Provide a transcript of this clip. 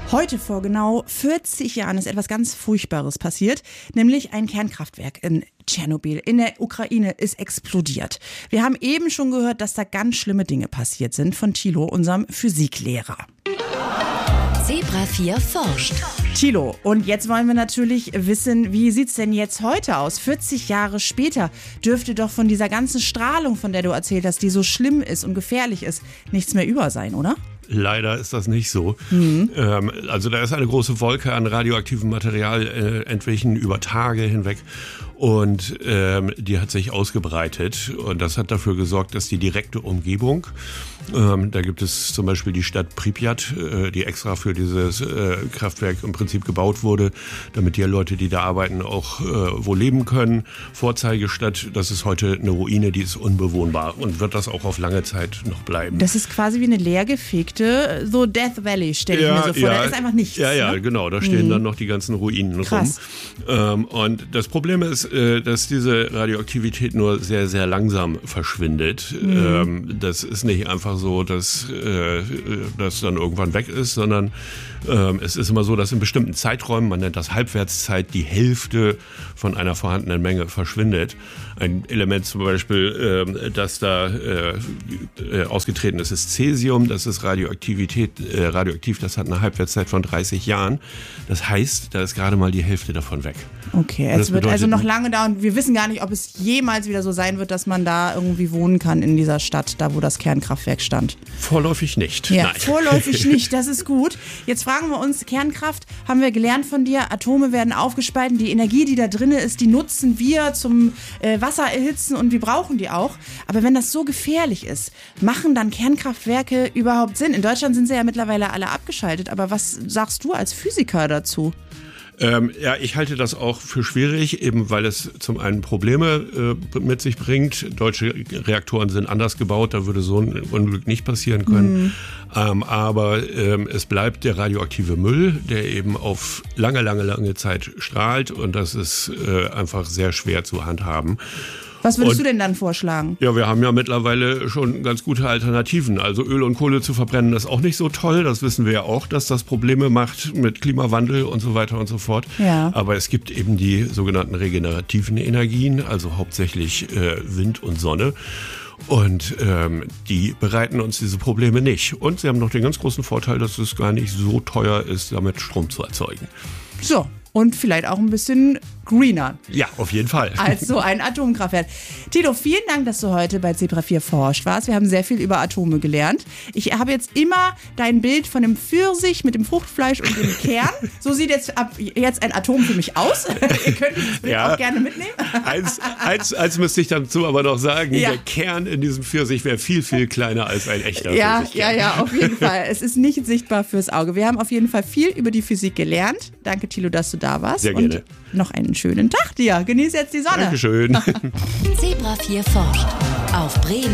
Heute vor genau 40 Jahren ist etwas ganz Furchtbares passiert, nämlich ein Kernkraftwerk in Tschernobyl in der Ukraine ist explodiert. Wir haben eben schon gehört, dass da ganz schlimme Dinge passiert sind von Thilo, unserem Physiklehrer. Zebra 4 forscht. Thilo, und jetzt wollen wir natürlich wissen, wie sieht's denn jetzt heute aus? 40 Jahre später dürfte doch von dieser ganzen Strahlung, von der du erzählt hast, die so schlimm ist und gefährlich ist, nichts mehr über sein, oder? Leider ist das nicht so. Also da ist eine große Wolke an radioaktivem Material entwichen über Tage hinweg und die hat sich ausgebreitet und das hat dafür gesorgt, dass die direkte Umgebung, da gibt es zum Beispiel die Stadt Pripyat, die extra für dieses Kraftwerk im Prinzip gebaut wurde, damit die Leute, die da arbeiten, auch wo leben können. Vorzeigestadt, das ist heute eine Ruine, die ist unbewohnbar und wird das auch auf lange Zeit noch bleiben. Das ist quasi wie eine leergefegte, so Death Valley, stelle ich mir so vor. Da ist einfach nichts. Ja, ne? Genau, da stehen dann noch die ganzen Ruinen Krass. rum. Und das Problem ist, dass diese Radioaktivität nur sehr, sehr langsam verschwindet. Das ist nicht einfach so, dass das dann irgendwann weg ist, sondern es ist immer so, dass in bestimmten Zeiträumen, man nennt das Halbwertszeit, die Hälfte von einer vorhandenen Menge verschwindet. Ein Element zum Beispiel, das da ausgetreten ist, ist Cäsium. Das ist radioaktiv, das hat eine Halbwertszeit von 30 Jahren. Das heißt, da ist gerade mal die Hälfte davon weg. Okay, es wird also noch lange dauern. Wir wissen gar nicht, ob es jemals wieder so sein wird, dass man da irgendwie wohnen kann in dieser Stadt, da wo das Kernkraftwerk stand. Vorläufig nicht. Ja, Nein. vorläufig nicht, das ist gut. Jetzt fragen wir uns, Kernkraft, haben wir gelernt von dir, Atome werden aufgespalten, die Energie, die da drin ist, die nutzen wir zum Wasser erhitzen und wir brauchen die auch. Aber wenn das so gefährlich ist, machen dann Kernkraftwerke überhaupt Sinn? In Deutschland sind sie ja mittlerweile alle abgeschaltet, aber was sagst du als Physiker dazu? Ja, ich halte das auch für schwierig, eben weil es zum einen Probleme mit sich bringt. Deutsche Reaktoren sind anders gebaut, da würde so ein Unglück nicht passieren können. Aber es bleibt der radioaktive Müll, der eben auf lange Zeit strahlt und das ist einfach sehr schwer zu handhaben. Was würdest du denn dann vorschlagen? Ja, wir haben ja mittlerweile schon ganz gute Alternativen. Also Öl und Kohle zu verbrennen ist auch nicht so toll. Das wissen wir ja auch, dass das Probleme macht mit Klimawandel und so weiter und so fort. Ja. Aber es gibt eben die sogenannten regenerativen Energien, also hauptsächlich Wind und Sonne. Und die bereiten uns diese Probleme nicht. Und sie haben noch den ganz großen Vorteil, dass es gar nicht so teuer ist, damit Strom zu erzeugen. So, und vielleicht auch ein bisschen greener. Ja, auf jeden Fall. Als so ein Atomkraftwerk. Tilo, vielen Dank, dass du heute bei Zebra 4 forscht warst. Wir haben sehr viel über Atome gelernt. Ich habe jetzt immer dein Bild von dem Pfirsich mit dem Fruchtfleisch und dem Kern. So sieht jetzt ab jetzt ein Atom für mich aus. Ihr könnt dieses Bild auch gerne mitnehmen. Eins müsste ich dazu aber noch sagen, der Kern in diesem Pfirsich wäre viel, viel kleiner als ein echter Pfirsichkern. Ja, auf jeden Fall. Es ist nicht sichtbar fürs Auge. Wir haben auf jeden Fall viel über die Physik gelernt. Danke, Thilo, dass du da warst. Sehr gerne. Und noch einen schönen Tag dir. Genieß jetzt die Sonne. Dankeschön. Zebra 4 forscht. Auf Bremen